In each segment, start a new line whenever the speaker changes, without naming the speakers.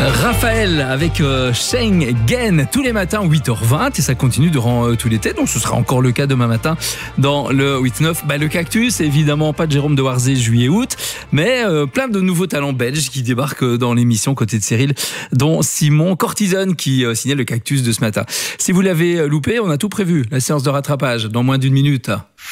Raphaël avec Schengen tous les matins 8h20 et ça continue durant tout l'été, donc ce sera encore le cas demain matin dans le 8-9. Le Cactus, évidemment pas de Jérôme de Warzé juillet-août, mais plein de nouveaux talents belges qui débarquent dans l'émission côté de Cyril, dont Simon Cortisone qui signait le Cactus de ce matin. Si vous l'avez loupé, on a tout prévu, la séance de rattrapage dans moins d'une minute.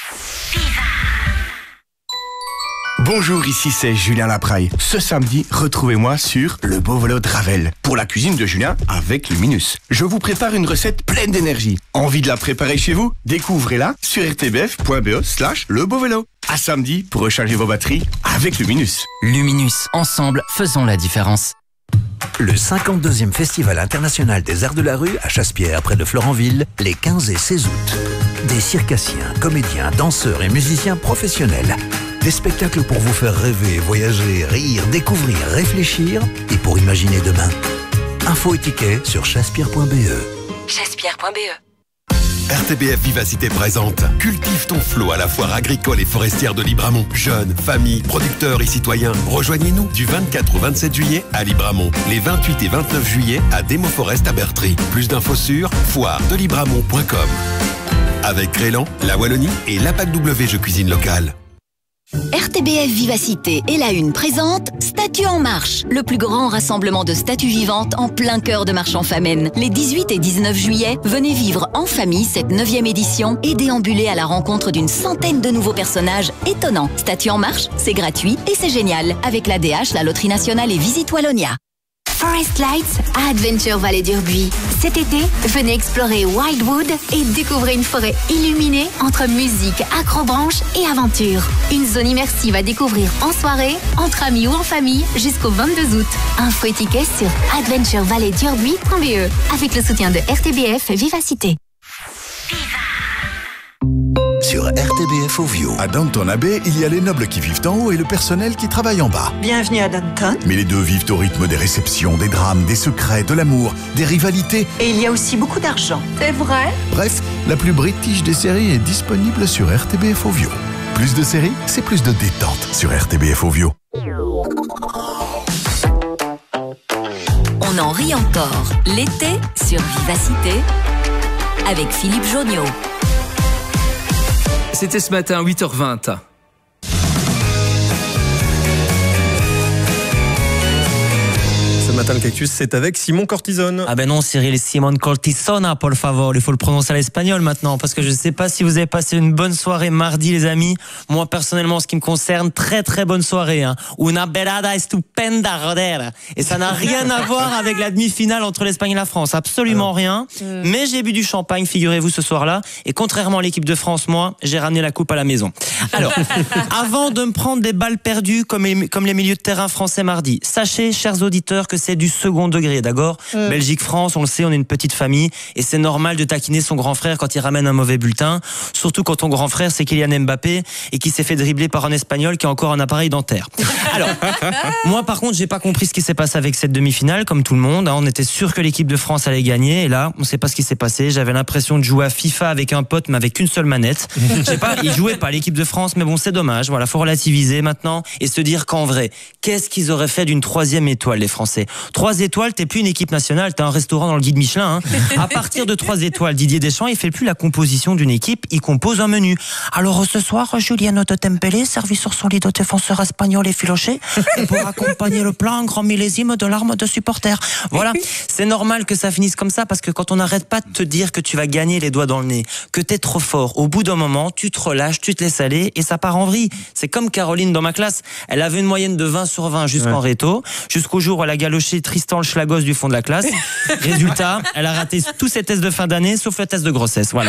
Bonjour, ici c'est Julien Lapraille. Ce samedi, retrouvez-moi sur Le Beau Vélo de Ravel pour la cuisine de Julien avec Luminus. Je vous prépare une recette pleine d'énergie. Envie de la préparer chez vous? Découvrez-la sur rtbf.be/lebeauvélo. À samedi pour recharger vos batteries avec Luminus.
Luminus, ensemble, faisons la différence.
Le 52e Festival international des arts de la rue à Chassepierre, près de Florenville, les 15 et 16 août. Des circassiens, comédiens, danseurs et musiciens professionnels. Des spectacles pour vous faire rêver, voyager, rire, découvrir, réfléchir et pour imaginer demain. Infos et tickets sur chassepierre.be.
Chassepierre.be. RTBF Vivacité présente Cultive ton flot à la foire agricole et forestière de Libramont. Jeunes, familles, producteurs et citoyens, rejoignez-nous du 24 au 27 juillet à Libramont. Les 28 et 29 juillet à Démoforest à Bertry. Plus d'infos sur foiredelibramont.com. Avec Crélan, la Wallonie et l'APAC W Jeux Cuisine Locale.
RTBF Vivacité et la Une présente Statues en marche, le plus grand rassemblement de statues vivantes en plein cœur de Marchand-Famenne. Les 18 et 19 juillet, venez vivre en famille cette 9e édition et déambuler à la rencontre d'une centaine de nouveaux personnages étonnants. Statues en marche, c'est gratuit et c'est génial avec l'ADH, la Loterie Nationale et Visite Wallonia.
Forest Lights à Adventure Vallée d'Urbuy. Cet été, venez explorer Wildwood et découvrez une forêt illuminée entre musique, acrobranche et aventure. Une zone immersive à découvrir en soirée, entre amis ou en famille jusqu'au 22 août. Info et tickets sur adventurevalleydurbuy.be avec le soutien de RTBF Vivacité.
Sur RTBF Ovio.
À Downton Abbey, il y a les nobles qui vivent en haut et le personnel qui travaille en bas.
Bienvenue à Downton.
Mais les deux vivent au rythme des réceptions, des drames, des secrets, de l'amour, des rivalités.
Et il y a aussi beaucoup d'argent. C'est vrai?
Bref, la plus british des séries est disponible sur RTBF Ovio. Plus de séries, c'est plus de détente sur RTBF Ovio.
On en rit encore l'été sur Vivacité avec Philippe Joniot.
C'était ce matin 8h20.
Ce matin, le Cactus, c'est avec Simon Cortisone.
Ah ben non, Cyril, Simon Cortisona, por favor. Il faut le prononcer à l'espagnol maintenant, parce que je ne sais pas si vous avez passé une bonne soirée mardi, les amis. Moi, personnellement, en ce qui me concerne, très très bonne soirée. Una velada estupenda, joder. Et ça n'a rien à voir avec la demi-finale entre l'Espagne et la France. Absolument rien. Mais j'ai bu du champagne, figurez-vous, ce soir-là. Et contrairement à l'équipe de France, moi, j'ai ramené la coupe à la maison. Alors, avant de me prendre des balles perdues comme les milieux de terrain français mardi, sachez, chers auditeurs, que c'est du second degré, d'accord? Belgique-France, on le sait, on est une petite famille et c'est normal de taquiner son grand frère quand il ramène un mauvais bulletin, surtout quand ton grand frère c'est Kylian Mbappé et qui s'est fait dribbler par un Espagnol qui a encore un appareil dentaire. Alors, moi par contre, j'ai pas compris ce qui s'est passé avec cette demi-finale, comme tout le monde. On était sûr que l'équipe de France allait gagner et là, on sait pas ce qui s'est passé. J'avais l'impression de jouer à FIFA avec un pote mais avec une seule manette. Je sais pas, ils jouaient pas l'équipe de France, mais bon, c'est dommage. Voilà, faut relativiser maintenant et se dire qu'en vrai, qu'est-ce qu'ils auraient fait d'une 3e étoile, les Français? 3 étoiles, t'es plus une équipe nationale, t'es un restaurant dans le guide Michelin. À partir de 3 étoiles, Didier Deschamps, il fait plus la composition d'une équipe, il compose un menu. Alors ce soir, Juliano de Dembélé, servi sur son lit de défenseur espagnol effiloché, pour accompagner le plat, un grand millésime de larmes de supporters. Voilà, c'est normal que ça finisse comme ça, parce que quand on n'arrête pas de te dire que tu vas gagner les doigts dans le nez, que t'es trop fort, au bout d'un moment, tu te relâches, tu te laisses aller, et ça part en vrille. C'est comme Caroline dans ma classe, elle avait une moyenne de 20 sur 20 jusqu'en réto, jusqu'au jour où elle a galoché Tristan le Schlagos du fond de la classe. Résultat, elle a raté tous ses tests de fin d'année, sauf le test de grossesse, voilà.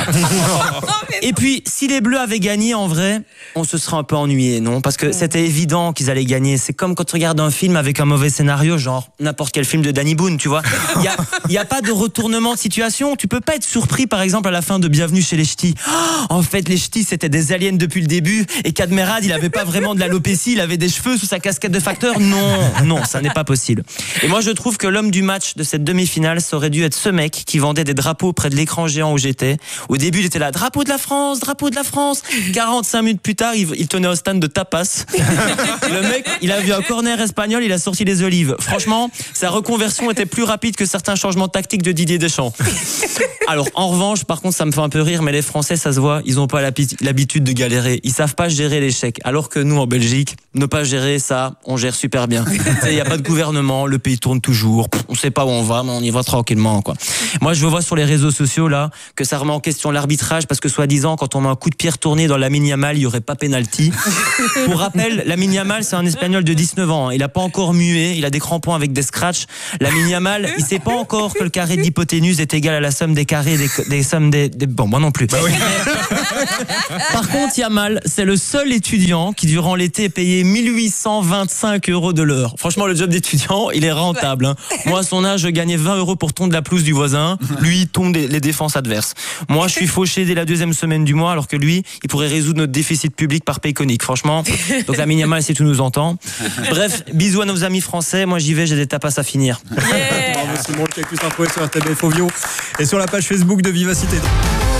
Et puis, si les Bleus avaient gagné, en vrai, on se serait un peu ennuyé, non? Parce que c'était évident qu'ils allaient gagner. C'est comme quand tu regardes un film avec un mauvais scénario, genre n'importe quel film de Danny Boone, tu vois. Il y a pas de retournement de situation. Tu peux pas être surpris, par exemple, à la fin de Bienvenue chez les Ch'tis. Oh, en fait, les Ch'tis, c'était des aliens depuis le début, et Cadmerade, il avait pas vraiment de l'alopécie, il avait des cheveux sous sa casquette de facteur. Non, ça n'est pas possible. Et moi, Moi, je trouve que l'homme du match de cette demi-finale, ça aurait dû être ce mec qui vendait des drapeaux près de l'écran géant où j'étais. Au début, il était là, drapeau de la France, drapeau de la France. 45 minutes plus tard, il tenait au stand de tapas. Le mec, il a vu un corner espagnol, il a sorti les olives. Franchement, sa reconversion était plus rapide que certains changements tactiques de Didier Deschamps. Alors, en revanche, par contre, ça me fait un peu rire, mais les Français, ça se voit, ils n'ont pas l'habitude de galérer. Ils savent pas gérer l'échec. Alors que nous, en Belgique, ne pas gérer ça, on gère super bien. Il n'y a pas de gouvernement, le pays tourne toujours. On sait pas où on va, mais on y va tranquillement, quoi. Moi, je vois sur les réseaux sociaux, là, que ça remet en question l'arbitrage parce que, soi-disant, quand on met un coup de pied retourné dans Lamine Yamal, il y aurait pas pénalty. Pour rappel, Lamine Yamal, c'est un Espagnol de 19 ans. Il a pas encore mué, il a des crampons avec des scratchs. Lamine Yamal, il sait pas encore que le carré d'hypoténuse est égal à la somme des carrés des sommes des... Bon, moi non plus. Bah oui. Par contre, Yamal, c'est le seul étudiant qui, durant l'été, est payé 1825 € de l'heure. Franchement, le job d'étudiant, il est rentable. Hein. Moi, à son âge, je gagnais 20 € pour tondre la pelouse du voisin. Lui, il tonde les défenses adverses. Moi, je suis fauché dès la 2e semaine du mois, alors que lui, il pourrait résoudre notre déficit public par paye conique. Franchement, donc Lamine Yamal, si tu nous entends. Bref, bisous à nos amis français. Moi, j'y vais, j'ai des tapas à finir.
Bravo Simon, le Cactus Info sur RTBF Ovio et sur la page Facebook de Vivacité.